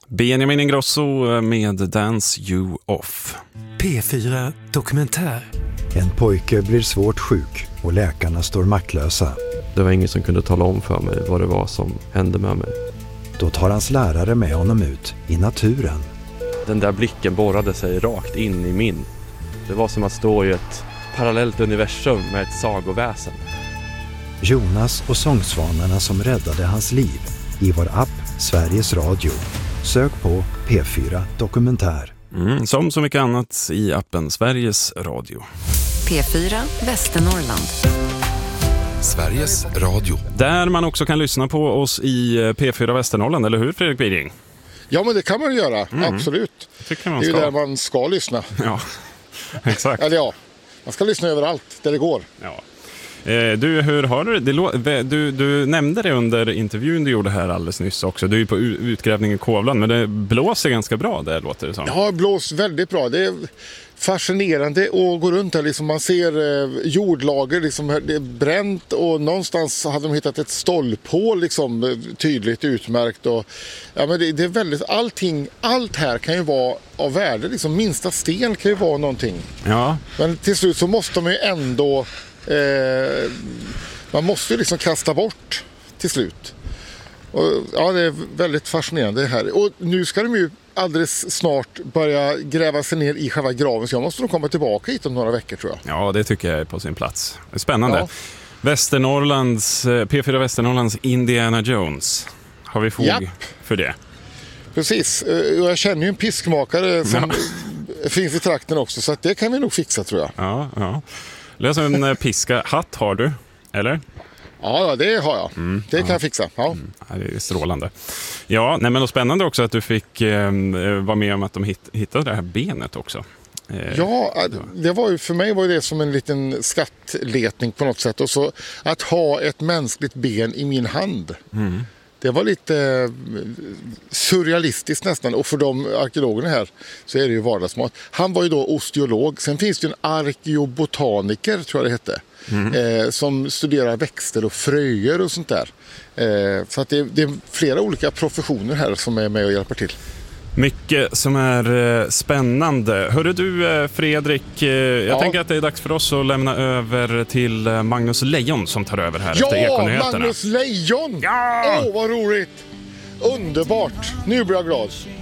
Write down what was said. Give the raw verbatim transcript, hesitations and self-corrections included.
Benjamin Ingrosso med Dance You Off. P fyra Dokumentär. En pojke blir svårt sjuk och läkarna står maktlösa. Det var ingen som kunde tala om för mig vad det var som hände med mig. Då tar hans lärare med honom ut i naturen. Den där blicken borrade sig rakt in i min. Det var som att stå i ett parallellt universum med ett sagoväsen. Jonas och sångsvanarna som räddade hans liv i vår app Sveriges Radio. Sök på P fyra Dokumentär. Mm, som så mycket annat i appen Sveriges Radio. P fyra Västernorrland. Sveriges Radio. Där man också kan lyssna på oss i P fyra Västernorrland, eller hur Fredrik Biding? Ja, men det kan man göra, mm. absolut. Tycker man det är ska. ju där man ska lyssna. Ja, exakt. Eller ja, man ska lyssna överallt där det går. Ja. Du, hur har du det? Du, du nämnde det under intervjun du gjorde här alldeles nyss också. Du är ju på utgrävning i Kovland, men det blåser ganska bra där, låter det som. Ja, det blåser väldigt bra. Det är fascinerande att gå runt här. Liksom man ser eh, jordlager, liksom, det är bränt och någonstans hade de hittat ett stolphål liksom, tydligt utmärkt. Och, ja, men det, det är väldigt, allting, allt här kan ju vara av värde. Liksom, minsta sten kan ju vara någonting. Ja. Men till slut så måste man ju ändå Eh, man måste ju liksom kasta bort till slut. Och, ja, det är väldigt fascinerande här. Och nu ska de ju alldeles snart börja gräva sig ner i själva graven, så jag måste nog komma tillbaka hit om några veckor, tror jag. Ja, det tycker jag är på sin plats. Det är spännande. Ja. Västernorrlands, P fyra Västernorrlands Indiana Jones. Har vi fog Japp. för det? Precis, och jag känner ju en piskmakare som ja. finns i trakten också, så att det kan vi nog fixa, tror jag. Ja, ja. Läs en piska. Hatt har du, eller? Ja, det har jag. Mm, det kan ja. jag fixa. Ja. Mm, det är strålande. Ja, nej, men det spännande också att du fick eh, vara med om att de hitt, hittade det här benet också. Eh, ja, det var ju, för mig var det som en liten skattletning på något sätt. Och så att ha ett mänskligt ben i min hand. Mm. Det var lite surrealistiskt nästan, och för de arkeologerna här så är det ju vardagsmat. Han var ju då osteolog, sen finns det ju en arkeobotaniker, tror jag det hette, mm. eh, som studerar växter och fröer och sånt där. Eh, så att det, det är flera olika professioner här som är med och hjälper till. Mycket som är eh, spännande. Hörru du eh, Fredrik, eh, jag ja. tänker att det är dags för oss att lämna över till eh, Magnus Lejon som tar över här ja, efter Ekonyheterna. Ja, Magnus Lejon! Ja! Åh, vad roligt! Underbart! Nu blir jag glad.